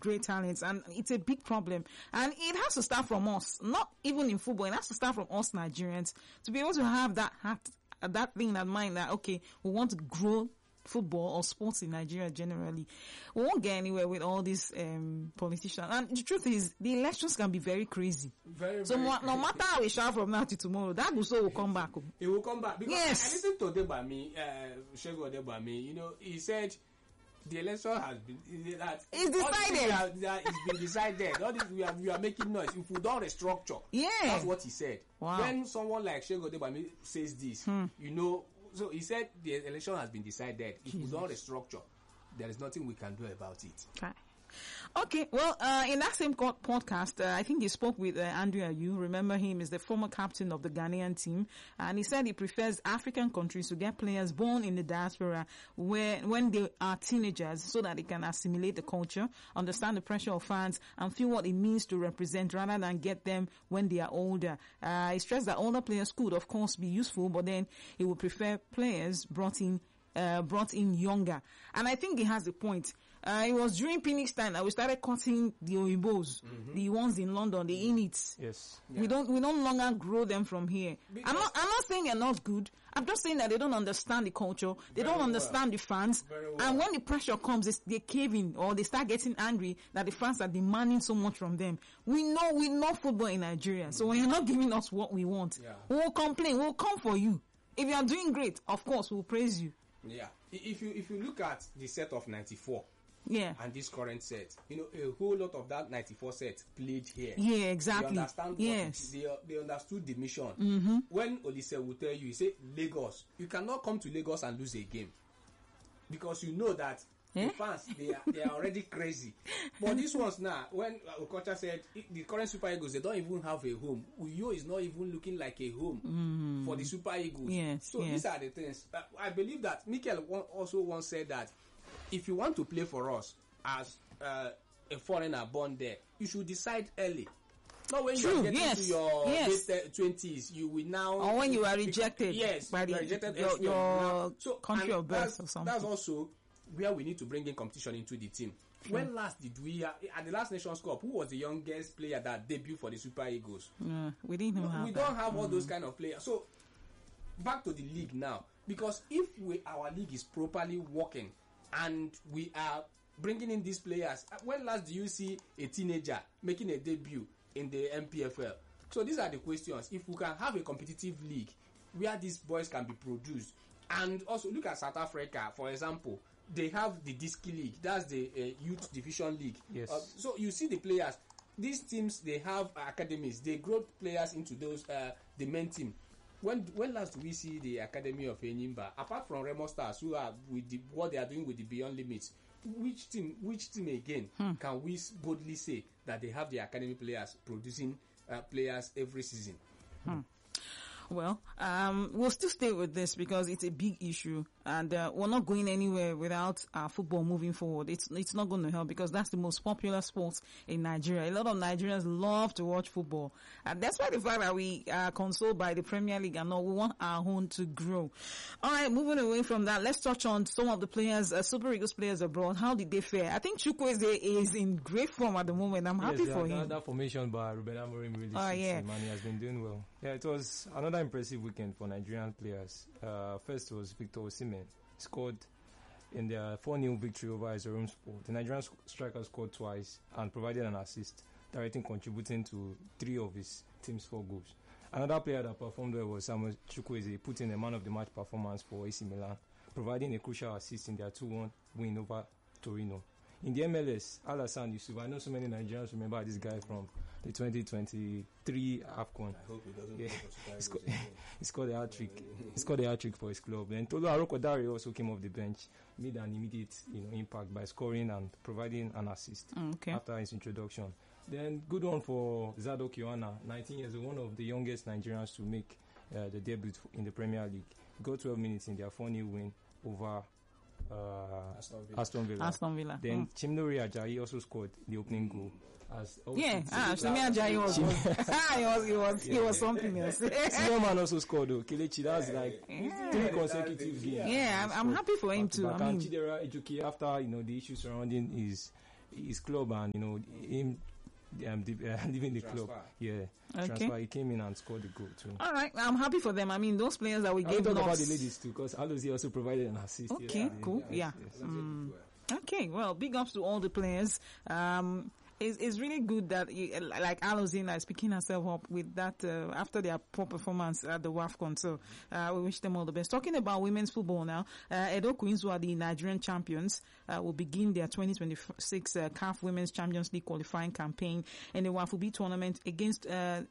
great talents, and it's a big problem. And it has to start from us, not even in football. It has to start from us Nigerians to be able to have that thing in that mind that, okay, we want to grow football or sports in Nigeria generally. We won't get anywhere with all these politicians. And the truth is, the elections can be very crazy. So no matter how we shout from now to tomorrow, that also will come back. It will come back. Because yes. I listened to Segun Odebami, he said the election has been that it's decided. That it's been decided. All this we are making noise. If we don't restructure, that's what he said. Wow. When someone like Segun Odebami says this, so he said the election has been decided. If we don't restructure, there is nothing we can do about it. Okay, well, in that same podcast, I think he spoke with Andrew Ayew. Remember him, is the former captain of the Ghanaian team, and he said he prefers African countries to get players born in the diaspora when they are teenagers, so that they can assimilate the culture, understand the pressure of fans, and feel what it means to represent, rather than get them when they are older. He stressed that older players could, of course, be useful, but then he would prefer players brought in younger. And I think he has a point. It was during Phoenix time that we started cutting the Oyinbos, the ones in London, the Inits. Yes. Yeah. We don't longer grow them from here. I'm not saying they're not good. I'm just saying that they don't understand the culture. They don't understand the fans. And when the pressure comes, they cave in, or they start getting angry that the fans are demanding so much from them. We know football in Nigeria. So when you're not giving us what we want, we'll complain. We'll come for you. If you are doing great, of course, we'll praise you. Yeah. If you look at the set of 94, and this current set, a whole lot of that 94 set played here. Yeah, exactly. They understand they understood the mission. When Olise will tell you, he say, Lagos, you cannot come to Lagos and lose a game, because you know that the fans, they are already crazy. But these ones now, when Okocha said the current Super Eagles, they don't even have a home. Uyo is not even looking like a home for the Super Eagles. These are the things. I believe that Mikel also once said that if you want to play for us as a foreigner born there, you should decide early. Not when you get into your late 20s, you will now... Or when you are rejected by your country of birth or something. That's also where we need to bring in competition into the team. When last did we, at the last Nations Cup, who was the youngest player that debuted for the Super Eagles? We didn't have We don't have all those kind of players. So, back to the league now. Because if our league is properly working and we are bringing in these players, when last do you see a teenager making a debut in the MPFL? So these are the questions. If we can have a competitive league where these boys can be produced, and also look at South Africa, for example, they have the Diski League, that's the youth division league. Yes. So you see the players, these teams, they have academies, they grow players into those the main team. When last do we see the Academy of Enyimba, apart from Remo Stars, who are with what they are doing with the Beyond Limits? Which team again can we boldly say that they have the academy players producing players every season? Well, we'll still stay with this because it's a big issue, and we're not going anywhere without football moving forward. It's not going to help, because that's the most popular sport in Nigeria. A lot of Nigerians love to watch football, and that's why the fact that we are consoled by the Premier League and all, we want our own to grow. All right, moving away from that, let's touch on some of the players, Super Eagles players abroad. How did they fare? I think Chukwueze is in great form at the moment. I'm happy for him. That formation by Ruben Amorim really suits him, and he has been doing well. Yeah, it was another impressive weekend for Nigerian players. First was Victor Osimhen, scored in their 4-0 victory over Erzurum. The Nigerian striker scored twice and provided an assist, directly contributing to 3 of his team's 4 goals. Another player that performed well was Samuel Chukwueze, putting a man of the match performance for AC Milan, providing a crucial assist in their 2-1 win over Torino. In the MLS, Alassane Yusuf, I know so many Nigerians remember this guy from the 2023 AFCON. I hope he doesn't he scored a hat-trick. He scored a hat-trick for his club. And Tolu Arokodare also came off the bench, made an immediate impact by scoring and providing an assist after his introduction. Then good one for Zadok Yohana, 19 years old, one of the youngest Nigerians to make the debut in the Premier League. Got 12 minutes in their 4-0 win over Aston Villa. Then Chimnori Ajayi also scored the opening goal. Chimnori Ajayi was he was something else. Tiemann also scored though. Kelechi, that's like 3 consecutive games. Yeah, I'm happy for him too. Chidera Ejuki, after the issues surrounding his his club and him leaving the club. Yeah, transfer. He came in and scored the goal too. All right, I'm happy for them. I mean, those players that we gave. Talk about the ladies too, because Alozie also provided an assist. Okay, cool. Yeah. Okay, well, big ups to all the players. It's really good that like Alozie is picking herself up with that after their poor performance at the WAFCON. So we wish them all the best. Talking about women's football now, Edo Queens, who are the Nigerian champions, will begin their 2026 CAF Women's Champions League qualifying campaign in the WAFUB tournament against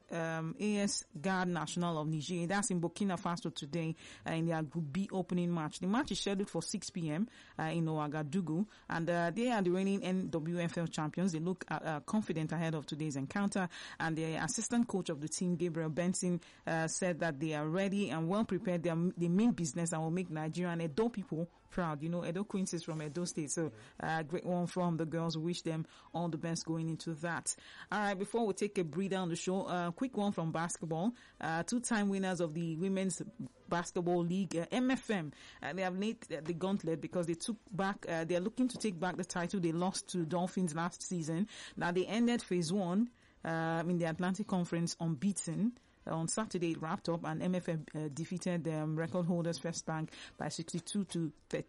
AS Garde National of Niger. That's in Burkina Faso today in their Group B opening match. The match is scheduled for 6 p.m. In Ouagadougou, and they are the reigning NWFL champions. They look confident ahead of today's encounter, and the assistant coach of the team, Gabriel Benson, said that they are ready and well prepared. They mean business and will make Nigeria and Edo people proud. Edo Queens is from Edo State, so great one from the girls. Wish them all the best going into that. All right, before we take a breather on the show, quick one from basketball. Two-time winners of the Women's Basketball League, MFM, they have laid the gauntlet because they took back, they are looking to take back the title they lost to Dolphins last season. Now they ended phase 1 in the Atlantic Conference unbeaten. On Saturday, it wrapped up, and MFM defeated record holders First Bank by 62 to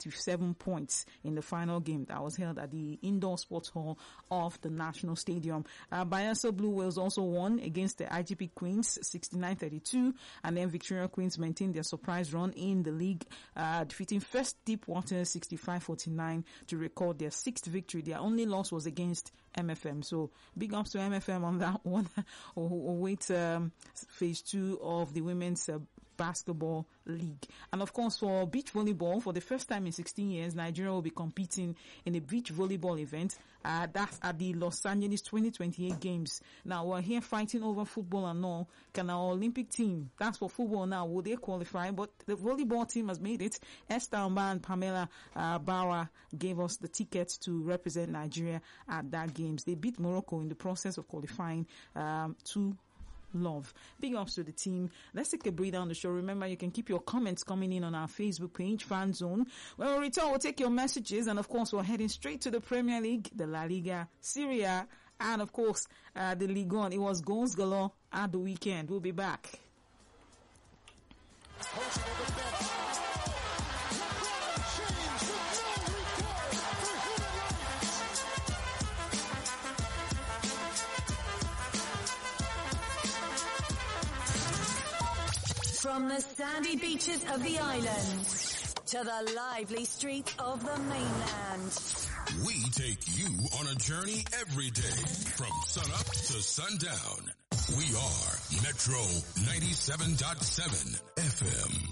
37 points in the final game that was held at the indoor sports hall of the National Stadium. Bayelsa Blue Whales also won against the IGP Queens 69-32, and then Victoria Queens maintained their surprise run in the league, defeating First Deepwater 65-49 to record their 6th victory. Their only loss was against MFM. So big ups to MFM on that one. We'll wait phase 2 of the Women's Basketball League. And of course, for beach volleyball, for the first time in 16 years, Nigeria will be competing in a beach volleyball event. That's at the Los Angeles 2028 Games. Now, we're here fighting over football and all. Can our Olympic team, that's for football now, will they qualify? But the volleyball team has made it. Esther Amba and Pamela Bauer gave us the tickets to represent Nigeria at that Games. They beat Morocco in the process of qualifying to love. Big ups to the team. Let's take a breather on the show. Remember, you can keep your comments coming in on our Facebook page, Fan Zone. When we return, we'll take your messages, and of course, we're heading straight to the Premier League, the La Liga, Serie A, and of course, the Ligue 1. It was goals galore at the weekend. We'll be back. From the sandy beaches of the island to the lively streets of the mainland, we take you on a journey every day from sunup to sundown. We are Metro 97.7 FM.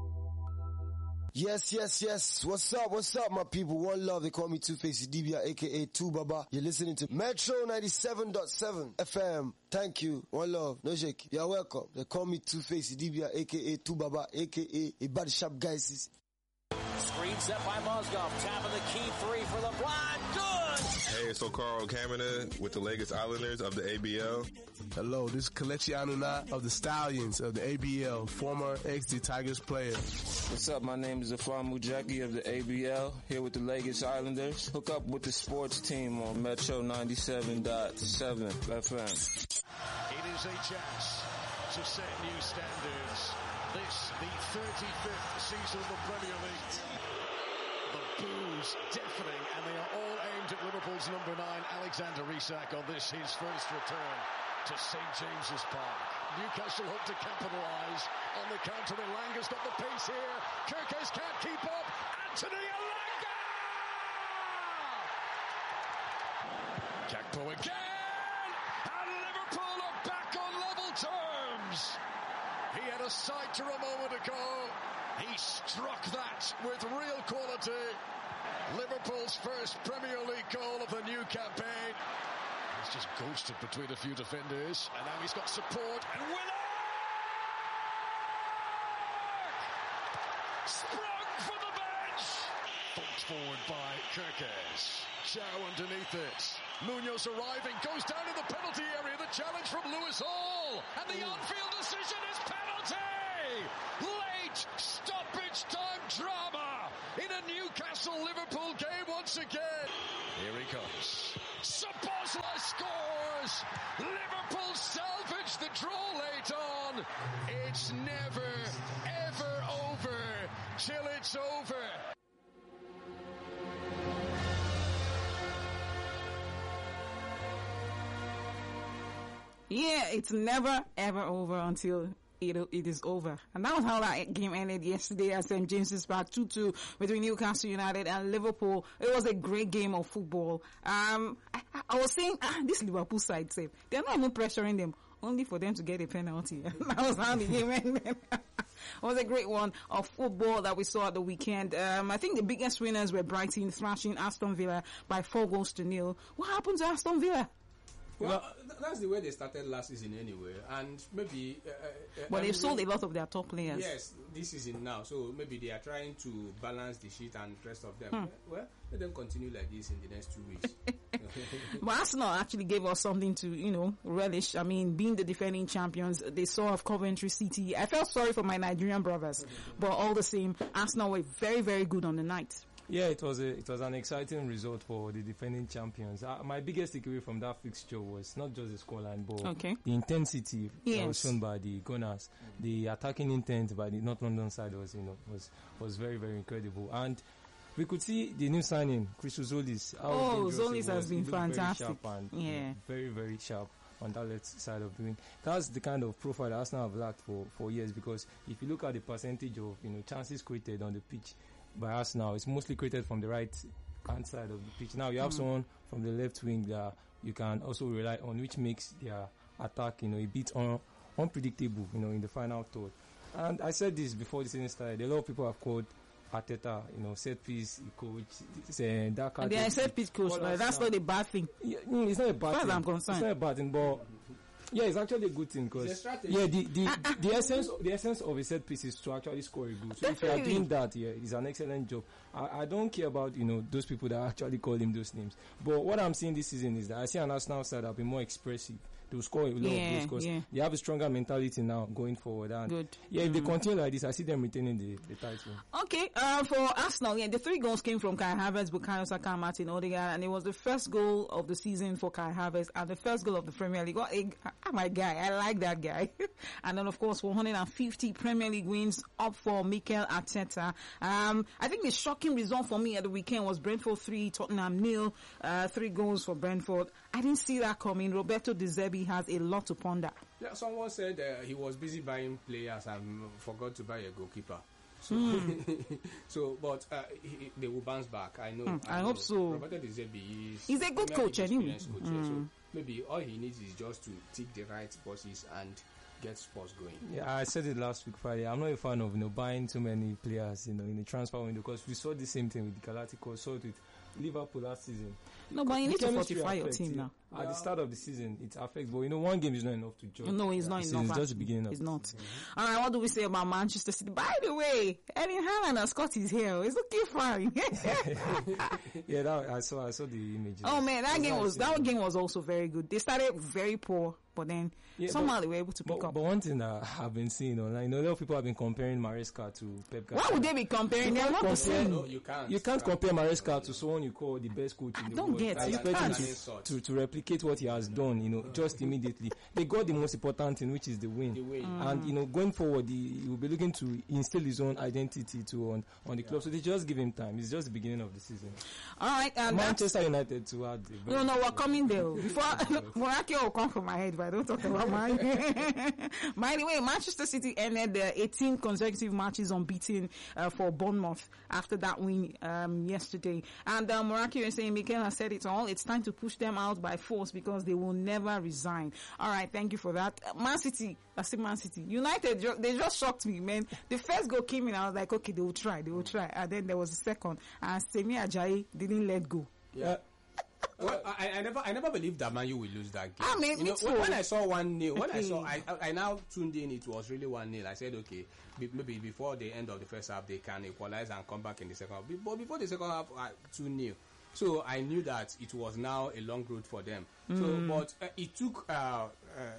Yes. What's up, my people? One love. They call me Two-Face Idibia, aka Two Baba. You're listening to Metro 97.7 FM. Thank you. One love. No shake. You're welcome. They call me Two-Face Idibia, aka Two Baba, aka a body sharp guys. Screen set by Mozgov. Tapping the key 3 for LeBron. Good! Hey, it's Okaro Kamina with the Lagos Islanders of the ABL. Hello, this is Kelechi Anuna of the Stallions of the ABL, former XD Tigers player. What's up? My name is Afam Mujaki of the ABL, here with the Lagos Islanders. Hook up with the sports team on Metro 97.7 FM. It is a chance to set new standards. This, the 35th season of the Premier League. The boos deafening, and they are all aimed at Liverpool's number 9, Alexander Isak, on this, his first return to St. James's Park. Newcastle hope to capitalise on the counter. Elanga's got the pace here. Kirkes can't keep up. Anthony Elanga! Gakpo again! And Liverpool are back on level terms! He had a sighter a moment ago. He struck that with real quality. Liverpool's first Premier League goal of the new campaign. He's just ghosted between a few defenders. And now he's got support. And Willock! Sprung from the bench! Poked forward by Kirkes. Chow underneath it. Munoz arriving. Goes down in the penalty area. The challenge from Lewis Hall. And the on-field decision is penalty! Late stoppage time drama in a Newcastle-Liverpool game once again. Here he comes. Szoboszlai scores. Liverpool salvage the draw late on. It's never, ever over till it's over. Yeah, it's never ever over until it is over. And that was how that game ended yesterday at St. James's Park, 2-2 between Newcastle United and Liverpool. It was a great game of football. I was saying, this Liverpool side, they're not even pressuring them, only for them to get a penalty. That was how the game ended. It was a great one of football that we saw at the weekend. I think the biggest winners were Brighton thrashing Aston Villa by 4-0. What happened to Aston Villa? Well, that's the way they started last season anyway, and maybe... but they've sold a lot of their top players. Yes, this season now, so maybe they are trying to balance the sheet and the rest of them. Well, let them continue like this in the next 2 weeks. But Arsenal actually gave us something to, relish. I mean, being the defending champions, they saw of Coventry City. I felt sorry for my Nigerian brothers, but all the same, Arsenal were very, very good on the night. Yeah, it was an exciting result for the defending champions. My biggest takeaway from that fixture was not just the scoreline, but the intensity that was shown by the Gunners. The attacking intent by the North London side was very, very incredible. And we could see the new signing, Christos Zolis. Zolis has been fantastic. Very sharp and very, very sharp on that left side of the wing. That's the kind of profile that Arsenal have lacked for years, because if you look at the percentage of chances created on the pitch by Arsenal, it's mostly created from the right hand side of the pitch. Now you have someone from the left wing that you can also rely on, which makes their attack a bit unpredictable in the final third. And I said this before the season started, a lot of people have called Arteta set piece coach, that kind. And they are set piece coach, but that's not a bad thing. Yeah, it's not a bad thing. As far as I'm concerned, it's not a bad thing, but yeah, it's actually a good thing, because the essence of a set piece is to actually score a goal. So if you are doing that, it's an excellent job. I don't care about those people that actually call him those names. But what I'm seeing this season is that I see an Arsenal side that will be more expressive. They'll score a lot of goals because they have a stronger mentality now going forward. And good. If they continue like this, I see them retaining the title. Okay, for Arsenal, the 3 goals came from Kai Havertz, Bukayo Saka, and Martin Odegaard, and it was the first goal of the season for Kai Havertz and the first goal of the Premier League. My guy, I like that guy. And then, of course, 150 Premier League wins up for Mikel Arteta. I think the shocking result for me at the weekend was Brentford 3, Tottenham 0, 3 goals for Brentford. I didn't see that coming. Roberto De Zerbi has a lot to ponder. Yeah, someone said he was busy buying players and forgot to buy a goalkeeper. So, but they will bounce back. I know. I hope so. Roberto De Zerbi he's a good coach anyway. So maybe all he needs is just to tick the right boxes and get Spurs going. Yeah, I said it last week Friday. I'm not a fan of buying too many players in the transfer window, because we saw the same thing with Galacticos, saw it with Liverpool last season. No, but you need to fortify your team now. At the start of the season, it affects. But one game is not enough to judge. No, it's not enough. It's just the beginning of it's not. All right, what do we say about Manchester City? By the way, Erling Haaland has got his hair. It's looking fine. Yeah, I saw the images. Oh man, that game was also very good. They started very poor, but then somehow they were able to pick up. But one thing that I've been seeing online, a lot of people have been comparing Maresca to Pep Guardiola. Why would they be comparing? They're not the same. No, you can't. You can't compare Maresca to someone you call the best coach in the world. I expect him to replicate what he has done, just immediately. They got the most important thing, which is the win. And, going forward, he will be looking to instill his own identity on the club. So they just give him time. It's just the beginning of the season. All right. Manchester United to add. No, we're coming there. Before Moraki will come from my head, but I don't talk about mine. By the way, Manchester City ended 18 consecutive matches unbeaten for Bournemouth after that win yesterday. And Moraki is saying Mikel has said it all. It's time to push them out by force because they will never resign. All right, thank you for that. Man City. United, they just shocked me, man. The first goal came in, I was like, okay, they will try. And then there was a second, and Semi Ajayi didn't let go. Yeah. Well, I never believed that Man U will lose that game. I mean, when I saw 1-0, I now tuned in. It was really 1-0. I said, okay, maybe before the end of the first half, they can equalize and come back in the second half. But before the second half, 2-0. So I knew that it was now a long road for them. So, but it took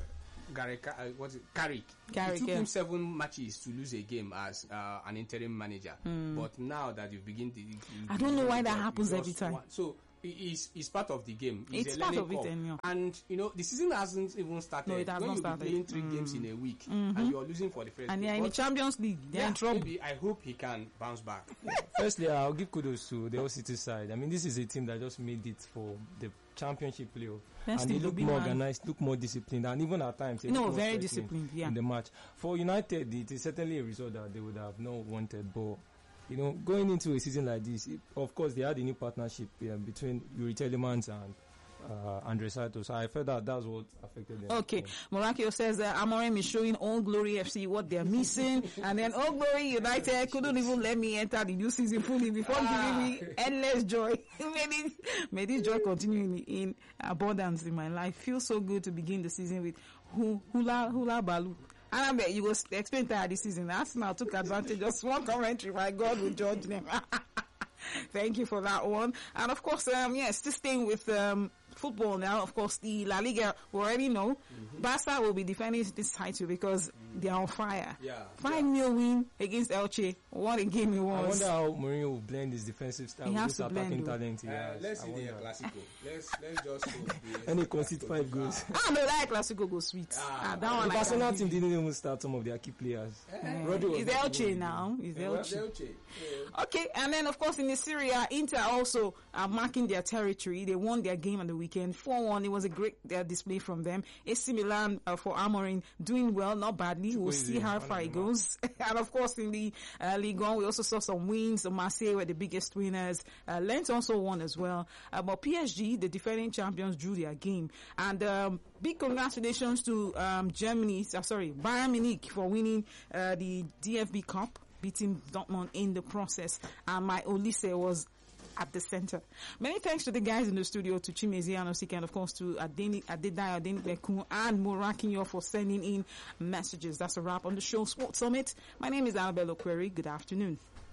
Carrick. Carrick, It took yeah. him 7 matches to lose a game as an interim manager. But now that you begin to... I don't know why that happens every time. So it's part of the game. It's a part of curve. it, and And the season hasn't even started. No, it has when not you started. be playing 3 games in a week and you're losing for the first And game. they're in the But Champions League. They're in trouble. maybe I hope he can bounce back. Firstly, I'll give kudos to the Hull City side. I mean, this is a team that just made it for the championship playoff. Best And team they to look be more man. organized, look more disciplined, and even at times they No, look more very threatening disciplined, yeah. in the match. For United, it is certainly a result that they would have not wanted, but going into a season like this, of course, they had a new partnership between Yuri Telemans and Andre Santos. I felt that that's what affected them. Okay, Morakio says that Amorim is showing Old Glory FC what they're missing, and then Old Glory United couldn't even let me enter the new season fully before giving me endless joy. May this joy continue in abundance in my life. Feels so good to begin the season with Hula Balu. And I bet you will explain that this season. Arsenal took advantage of small commentary. My God will judge them. Thank you for that one. And of course, still staying with football now. Of course, the La Liga, we already know. Barca will be defending this title because they are on fire. 5-0 win against Elche. What a game it was. I wonder how Mourinho will blend his defensive style with this attacking talent he has. Let's see the Clasico. Let's just hope. And he concede 5 goals. No, that Clasico goes sweet. That one the Barcelona team didn't even start some of their key players. Is Elche now? Is Elche? Okay, and then of course in the Serie A, Inter also are marking their territory. They won their game on the weekend, 4-1. It was a great display from them. AC Milan for Amorim doing well, not badly. We'll see how far it goes. And of course in the Ligue 1, we also saw some wins. Marseille were the biggest winners. Lens also won as well. But PSG, the defending champions, drew their game. And big congratulations to Bayern Munich for winning the DFB Cup, beating Dortmund in the process. And my Olise was at the center. Many thanks to the guys in the studio, to Chimezi Anosike, and of course to Adedayo Adenibekun and Morakinyo for sending in messages. That's a wrap on the show Sports Summit. My name is Annabelle Okweri. Good afternoon.